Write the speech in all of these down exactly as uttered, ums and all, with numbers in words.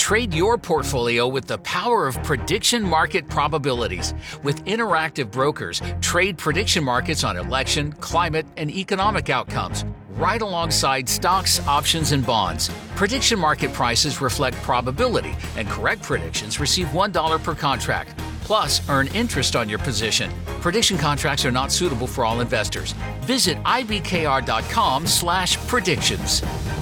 Trade your portfolio with the power of prediction market probabilities. With interactive brokers, trade prediction markets on election, climate, and economic outcomes, right alongside stocks, options, and bonds. Prediction market prices reflect probability, and correct predictions receive one dollar per contract. Plus, earn interest on your position. Prediction contracts are not suitable for all investors. Visit ibkr.com slash predictions.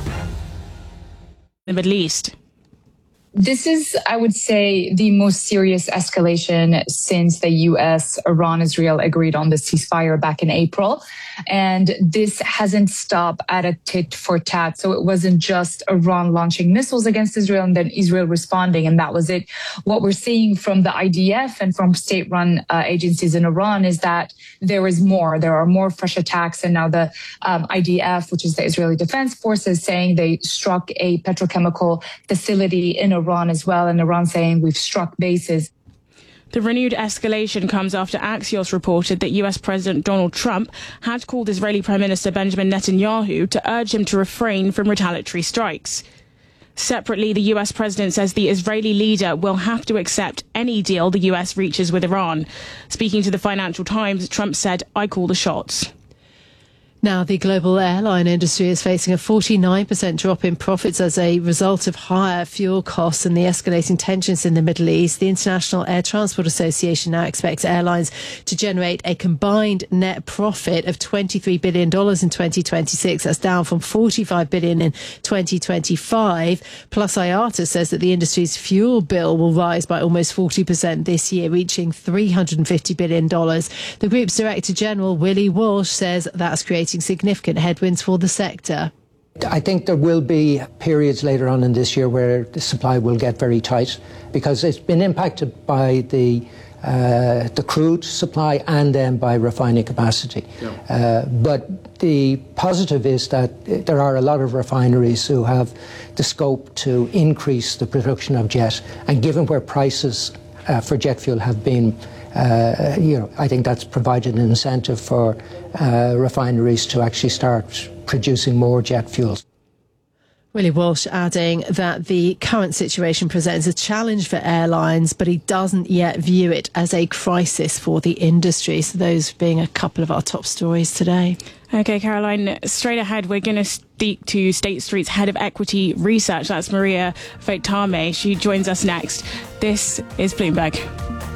The Middle East. This is, I would say, the most serious escalation since the U S, Iran, Israel agreed on the ceasefire back in April. And this hasn't stopped at a tit for tat. So it wasn't just Iran launching missiles against Israel and then Israel responding, and that was it. What we're seeing from the I D F and from state-run uh, agencies in Iran is that there is more. There are more fresh attacks. And now the um, I D F, which is the Israeli Defense Forces, saying they struck a petrochemical facility in Iran as well. And Iran saying we've struck bases. The renewed escalation comes after Axios reported that U S President Donald Trump had called Israeli Prime Minister Benjamin Netanyahu to urge him to refrain from retaliatory strikes. Separately, the U S president says the Israeli leader will have to accept any deal the U S reaches with Iran. Speaking to the Financial Times, Trump said, "I call the shots." Now, the global airline industry is facing a forty-nine percent drop in profits as a result of higher fuel costs and the escalating tensions in the Middle East. The International Air Transport Association now expects airlines to generate a combined net profit of twenty-three billion dollars in twenty twenty-six. That's down from forty-five billion dollars in twenty twenty-five. Plus, I A T A says that the industry's fuel bill will rise by almost forty percent this year, reaching three hundred fifty billion dollars. The group's Director General, Willie Walsh, says that's creating significant headwinds for the sector. I think there will be periods later on in this year where the supply will get very tight because it's been impacted by the uh, the crude supply and then by refining capacity. Yeah. Uh, but the positive is that there are a lot of refineries who have the scope to increase the production of jet, and given where prices uh, for jet fuel have been, Uh, you know, I think that's provided an incentive for uh, refineries to actually start producing more jet fuels. Willie Walsh adding that the current situation presents a challenge for airlines, but he doesn't yet view it as a crisis for the industry. So those being a couple of our top stories today. OK, Caroline, straight ahead, we're going to speak to State Street's head of equity research. That's Maria Feitame. She joins us next. This is Bloomberg.